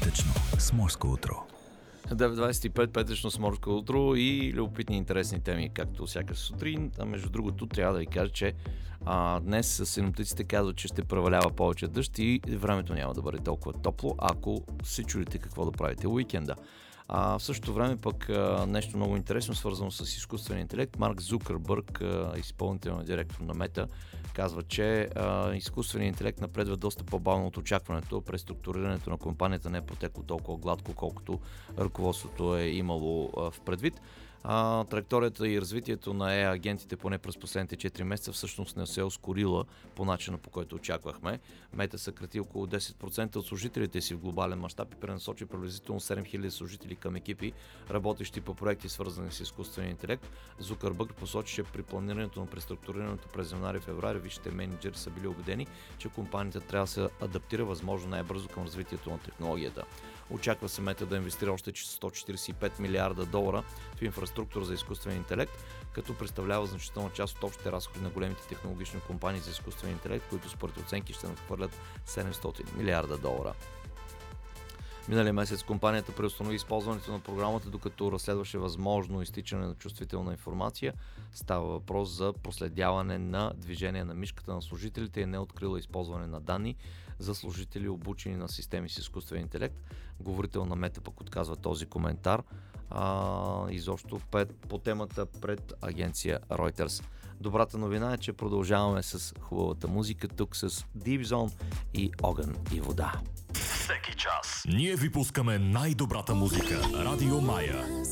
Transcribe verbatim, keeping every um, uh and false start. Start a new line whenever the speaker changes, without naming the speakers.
Петъчно с Морско утро.
девет двадесет и пет петъчно с Морско утро и любопитни и интересни теми, както всяка сутрин. А между другото, трябва да ви кажа, че а, днес синоптиците казват, че ще превалява повече дъжд и времето няма да бъде толкова топло, ако се чудите какво да правите уикенда. А в същото време пък а, нещо много интересно, свързано с изкуствения интелект. Марк Зукърбърг, а, изпълнителен директор на Мета, казва, че а, изкуственият интелект напредва доста по-бавно от очакването. Преструктурирането на компанията не е протекло толкова гладко, колкото ръководството е имало а, в предвид. А, траекторията и развитието на Е Ай агентите поне през последните четири месеца всъщност не се е ускорила по начина, по който очаквахме. Мета съкрати около десет процента от служителите си в глобален мащаб и пренасочи приблизително седем хиляди служители към екипи, работещи по проекти, свързани с изкуствения интелект. Зукърбърг посочи, че при планирането на преструктурирането през януари и февруари висшите мениджъри са били убедени, че компанията трябва да се адаптира възможно най-бързо към развитието на технологията. Очаква се Мета да инвестира още сто четиридесет и пет милиарда долара в инфраструктура за изкуствен интелект, като представлява значителна част от общите разходи на големите технологични компании за изкуствен интелект, които според оценки ще надхвърлят седемстотин милиарда долара. Миналия месец компанията преустанови използването на програмата, докато разследваше възможно изтичане на чувствителна информация. Става въпрос за проследяване на движение на мишката на служителите и не открила използване на данни за служители, обучени на системи с изкуствен интелект. Говорител на Мета пък отказва този коментар. А, изобщо пред, по темата пред агенция Reuters. Добрата новина е, че продължаваме с хубавата музика тук с Deep Zone и Огън и вода.
Всеки час ние ви пускаме най-добрата музика. Радио Мая.